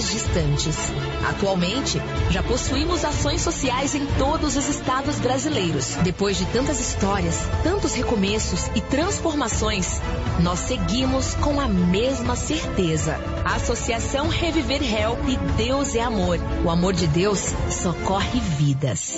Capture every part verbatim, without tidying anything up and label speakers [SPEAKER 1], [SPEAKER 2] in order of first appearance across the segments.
[SPEAKER 1] mais distantes. Atualmente, já possuímos ações sociais em todos os estados brasileiros. Depois de tantas histórias, tantos recomeços e transformações, nós seguimos com a mesma certeza. A Associação Reviver Help Deus é Amor. O amor de Deus socorre vidas.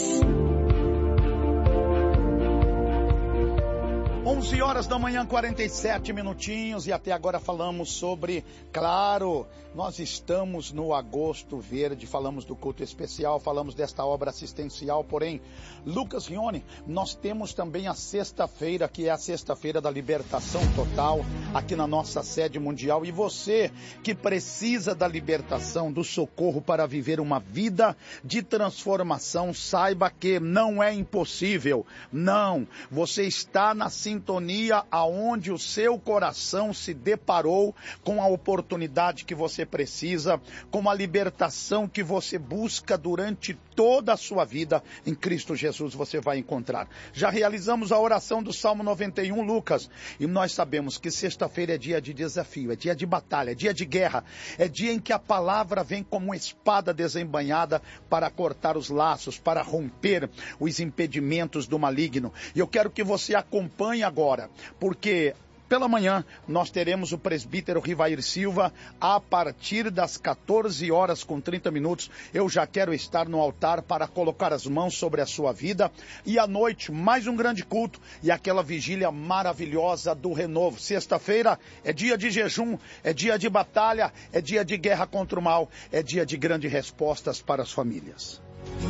[SPEAKER 2] onze horas da manhã, quarenta e sete minutinhos, e até agora falamos sobre, claro, nós estamos no Agosto Verde, falamos do culto especial, falamos desta obra assistencial, porém, Lucas Rione, nós temos também a sexta-feira, que é a sexta-feira da libertação total, aqui na nossa sede mundial, e você que precisa da libertação, do socorro para viver uma vida de transformação, saiba que não é impossível, não, você está na sintonia aonde o seu coração se deparou com a oportunidade que você precisa, com a libertação que você busca durante toda a sua vida, em Cristo Jesus você vai encontrar. Já realizamos a oração do Salmo noventa e um, Lucas, e nós sabemos que sexta-feira é dia de desafio, é dia de batalha, é dia de guerra, é dia em que a palavra vem como uma espada desembainhada para cortar os laços, para romper os impedimentos do maligno. E eu quero que você acompanhe agora, porque pela manhã nós teremos o presbítero Rivair Silva a partir das quatorze horas com trinta minutos. Eu já quero estar no altar para colocar as mãos sobre a sua vida. E à noite, mais um grande culto e aquela vigília maravilhosa do renovo. Sexta-feira é dia de jejum, é dia de batalha, é dia de guerra contra o mal, é dia de grandes respostas para as famílias.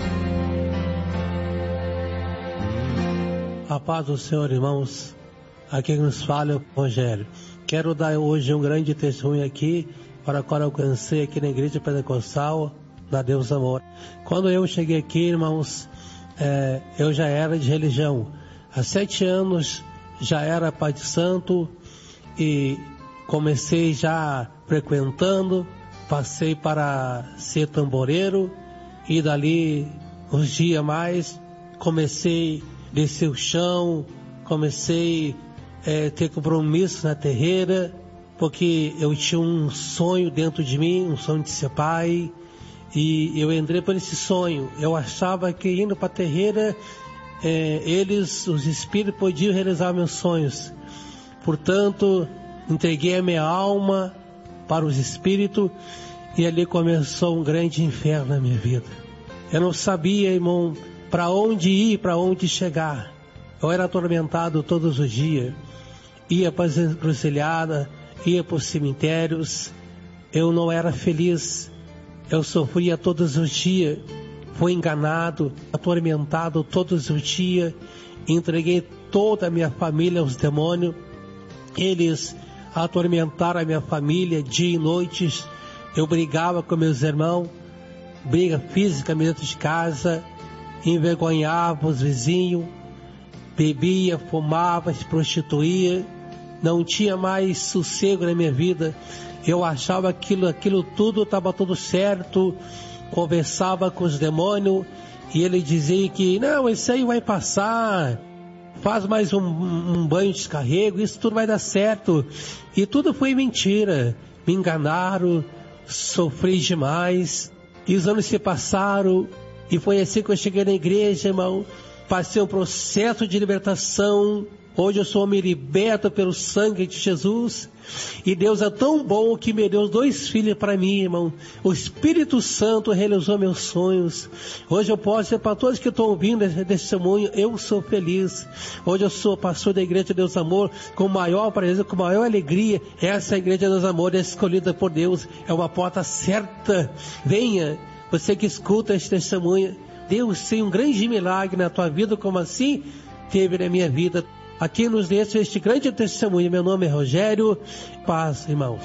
[SPEAKER 3] A paz do Senhor, irmãos. Aqui nos fala é o Rogério. Quero dar hoje um grande testemunho aqui, para qual eu alcancei aqui na Igreja Pentecostal, da Deus Amor. Quando eu cheguei aqui, irmãos, é, eu já era de religião. Há sete anos já era Pai de Santo e comecei já frequentando, passei para ser tamboreiro e dali uns dias mais comecei a descer o chão, comecei É, ter compromisso na terreira, porque eu tinha um sonho dentro de mim, um sonho de ser pai, e eu entrei por esse sonho. Eu achava que indo para a terreira, é, eles, os espíritos, podiam realizar meus sonhos. Portanto, entreguei a minha alma para os espíritos, e ali começou um grande inferno na minha vida. Eu não sabia, irmão, para onde ir, para onde chegar. Eu era atormentado todos os dias. Ia para as encruzilhadas, ia para os cemitérios. Eu não era feliz. Eu sofria todos os dias. Fui enganado, atormentado todos os dias. Entreguei toda a minha família aos demônios. Eles atormentaram a minha família dia e noite. Eu brigava com meus irmãos. Briga física dentro de casa. Envergonhava os vizinhos. Bebia, fumava, se prostituía, não tinha mais sossego na minha vida. Eu achava aquilo, aquilo tudo estava tudo certo, conversava com os demônios e ele dizia que não, isso aí vai passar, faz mais um, um banho de descarrego, isso tudo vai dar certo. E tudo foi mentira, me enganaram, sofri demais, e os anos se passaram e foi assim que eu cheguei na igreja, irmão. Passei um processo de libertação. Hoje eu sou me liberto pelo sangue de Jesus. E Deus é tão bom que me deu dois filhos para mim, irmão. O Espírito Santo realizou meus sonhos. Hoje eu posso dizer para todos que estão ouvindo esse testemunho, eu sou feliz. Hoje eu sou pastor da Igreja de Deus Amor, com maior prazer, com maior alegria. Essa Igreja de Deus Amor é escolhida por Deus. É uma porta certa. Venha, você que escuta esse testemunho. Deus tem um grande milagre na tua vida, como assim teve na minha vida. Aqui nos deixa este grande testemunho. Meu nome é Rogério. Paz, irmãos.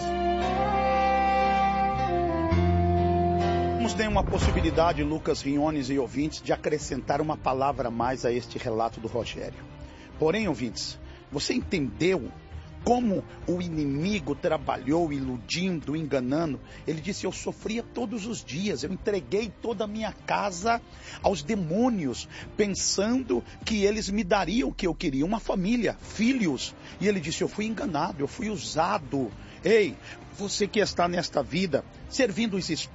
[SPEAKER 2] Temos tem uma possibilidade, Lucas Rinhones e ouvintes, de acrescentar uma palavra a mais a este relato do Rogério. Porém, ouvintes, você entendeu como o inimigo trabalhou iludindo, enganando? Ele disse, eu sofria todos os dias, eu entreguei toda a minha casa aos demônios, pensando que eles me dariam o que eu queria, uma família, filhos. E ele disse, eu fui enganado, eu fui usado. Ei, você que está nesta vida, servindo os espíritos,